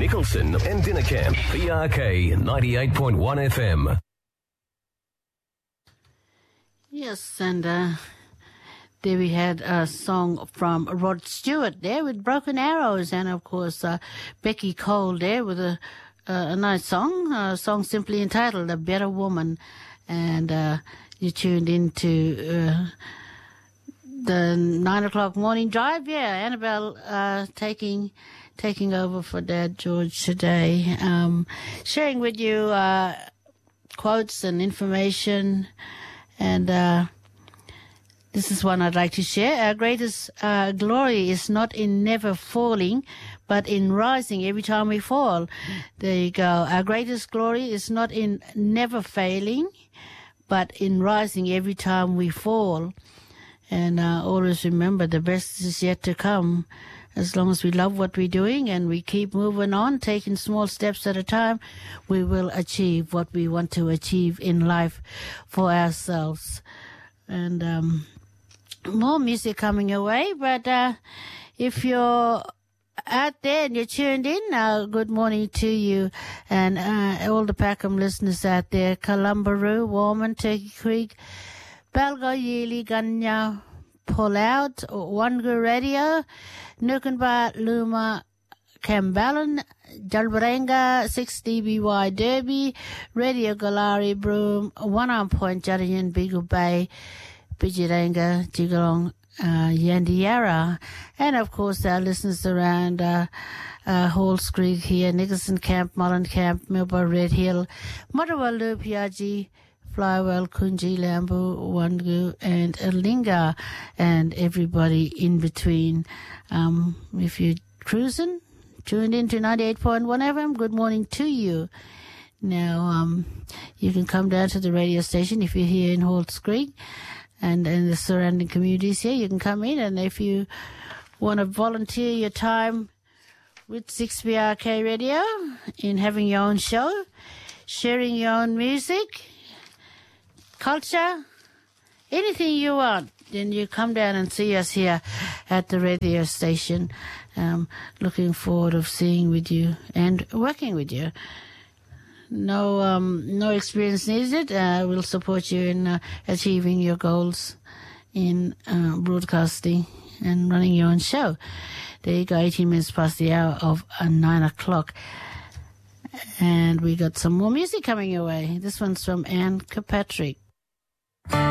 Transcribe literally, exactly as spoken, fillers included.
Nicholson and Dinnercamp, P R K ninety-eight point one F M. Yes, and uh, there we had a song from Rod Stewart there with Broken Arrows, and of course uh, Becky Cole there with a, uh, a nice song, a song simply entitled A Better Woman. And uh, you tuned into uh, the nine o'clock morning drive. Yeah, Annabelle uh, taking taking over for Dad George today, um, sharing with you uh, quotes and information. And uh, this is one I'd like to share. Our greatest uh, glory is not in never falling, but in rising every time we fall. There you go. Our greatest glory is not in never failing, but in rising every time we fall. And uh, always remember, the best is yet to come. As long as we love what we're doing and we keep moving on, taking small steps at a time, we will achieve what we want to achieve in life for ourselves. And um, more music coming your way, but uh, if you're out there and you're tuned in, uh, good morning to you and uh, all the Packham listeners out there, Kalumbaroo, Warman, Turkey Creek, Balgoyili, Ganya, Pull Out, Wangu Radio, Nukenba, Luma, Camballan, Jalbarenga, six D B Y Derby, Radio Galari, Broome, One Arm Point, Jarayan, Bigu Bay, Bijiranga, Jigalong, uh, Yandiara, and of course our listeners around uh, uh, Halls Creek here, Nicholson Camp, Mullen Camp, Milba, Red Hill, Motawallu, Piaji, Flywell, Kunji, Lambu, Wangu, and Alinga, and everybody in between. Um, if you're cruising, tuned in to ninety-eight point one F M, good morning to you. Now, um, you can come down to the radio station if you're here in Halls Creek and in the surrounding communities here. You can come in, and if you want to volunteer your time with six P R K Radio in having your own show, sharing your own music, culture, anything you want, then you come down and see us here at the radio station. Um, looking forward of seeing with you and working with you. No, um, no experience needed. Uh, we'll support you in uh, achieving your goals in uh, broadcasting and running your own show. There you go, eighteen minutes past the hour of uh, nine o'clock. And we got some more music coming your way. This one's from Anne Kirkpatrick.